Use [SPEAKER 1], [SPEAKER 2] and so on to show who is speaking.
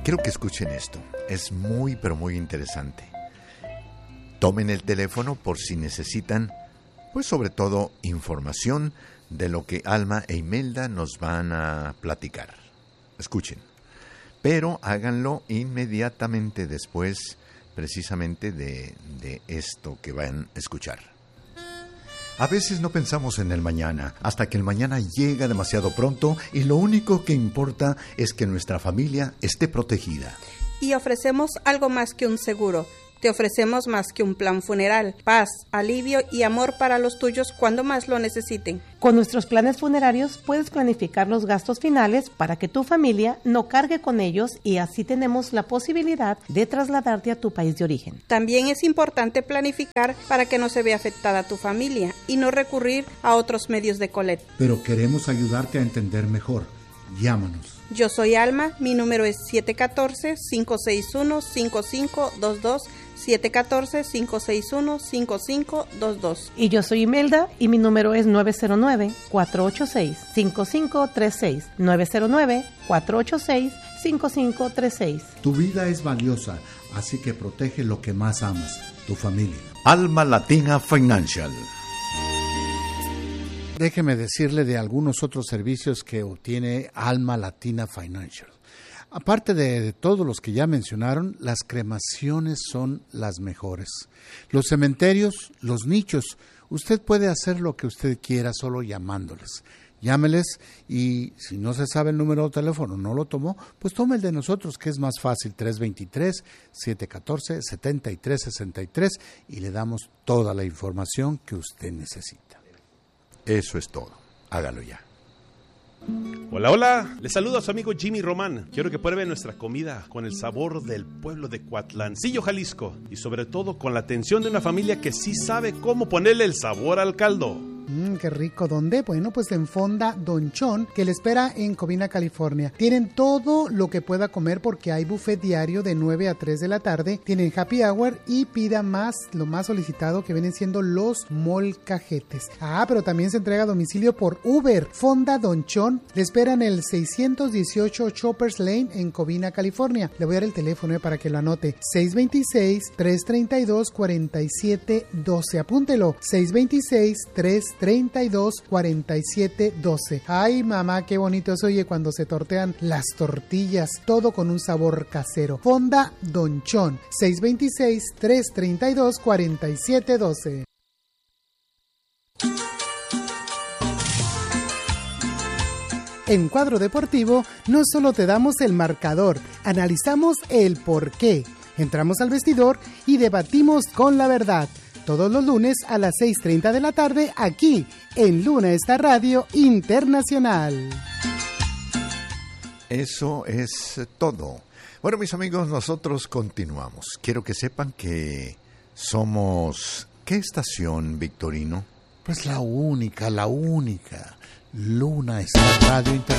[SPEAKER 1] Quiero que escuchen esto. Es muy, pero muy interesante. Tomen el teléfono por si necesitan, pues sobre todo, información de lo que Alma e Imelda nos van a platicar. Escuchen. Pero háganlo inmediatamente después, precisamente, de esto que van a escuchar.
[SPEAKER 2] A veces no pensamos en el mañana, hasta que el mañana llega demasiado pronto y lo único que importa es que nuestra familia esté protegida.
[SPEAKER 3] Y ofrecemos algo más que un seguro. Te ofrecemos más que un plan funeral, paz, alivio y amor para los tuyos cuando más lo necesiten.
[SPEAKER 4] Con nuestros planes funerarios puedes planificar los gastos finales para que tu familia no cargue con ellos y así tenemos la posibilidad de trasladarte a tu país de origen.
[SPEAKER 3] También es importante planificar para que no se vea afectada tu familia y no recurrir a otros medios de colecta.
[SPEAKER 5] Pero queremos ayudarte a entender mejor. Llámanos.
[SPEAKER 3] Yo soy Alma, mi número es 714-561-5522, 714-561-5522.
[SPEAKER 4] Y yo soy Imelda y mi número es 909-486-5536, 909-486-5536.
[SPEAKER 5] Tu vida es valiosa, así que protege lo que más amas, tu familia.
[SPEAKER 2] Alma Latina Financial.
[SPEAKER 5] Déjeme decirle de algunos otros servicios que obtiene Alma Latina Financial. Aparte de todos los que ya mencionaron, las cremaciones son las mejores. Los cementerios, los nichos, usted puede hacer lo que usted quiera solo llamándoles. Llámeles y si no se sabe el número de teléfono, no lo tomó, pues tome el de nosotros que es más fácil, 323-714-7363 y le damos toda la información que usted necesita.
[SPEAKER 1] Eso es todo. Hágalo ya.
[SPEAKER 6] Hola, hola. Les saluda a su amigo Jimmy Román. Quiero que prueben nuestra comida con el sabor del pueblo de Coatlancillo, Jalisco. Y sobre todo con la atención de una familia que sí sabe cómo ponerle el sabor al caldo.
[SPEAKER 7] Qué rico. ¿Dónde? Bueno, pues en Fonda Don Chon, que le espera en Covina, California. Tienen todo lo que pueda comer porque hay buffet diario de 9 a 3 de la tarde. Tienen happy hour y pida más, lo más solicitado que vienen siendo los molcajetes. Pero también se entrega a domicilio por Uber. Fonda Don Chon le esperan el 618 Choppers Lane en Covina, California. Le voy a dar el teléfono para que lo anote. 626-332-4712. Apúntelo. 626-332-4712. Ay, mamá, qué bonito se oye cuando se tortean las tortillas, todo con un sabor casero. Fonda Don Chon, 626-332-4712. En Cuadro Deportivo no solo te damos el marcador, analizamos el porqué. Entramos al vestidor y debatimos con la verdad. Todos los lunes a las 6:30 de la tarde, aquí, en Luna Esta Radio Internacional.
[SPEAKER 1] Eso es todo. Bueno, mis amigos, nosotros continuamos. Quiero que sepan que somos... ¿Qué estación, Victorino?
[SPEAKER 5] Pues la única. Luna Esta Radio Internacional.